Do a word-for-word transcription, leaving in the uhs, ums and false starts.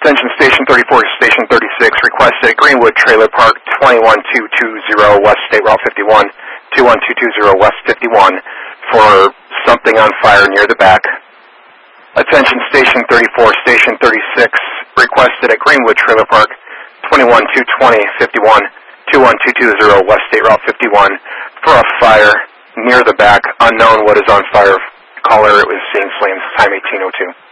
Attention Station thirty-four, Station thirty-six, requested at Greenwood Trailer Park, two one two two zero West State Route fifty-one, two one two two zero West fifty-one, for something on fire near the back. Attention Station thirty-four, Station thirty-six, requested at Greenwood Trailer Park, two one two zero fifty-one, two one two two zero West State Route fifty-one, for a fire near the back, unknown what is on fire. Caller, it was seeing flames, time eighteen oh two.